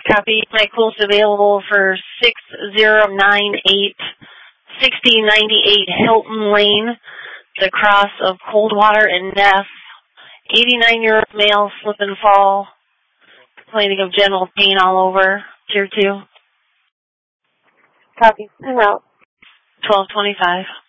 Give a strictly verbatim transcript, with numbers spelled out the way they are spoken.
Copy. My close available for six zero nine eight, sixty ninety-eight Hilton Lane, the cross of Coldwater and Neff. eighty-nine-year-old male, slip and fall, complaining of general pain all over. Tier two. Copy. I'm out. twelve twenty-five.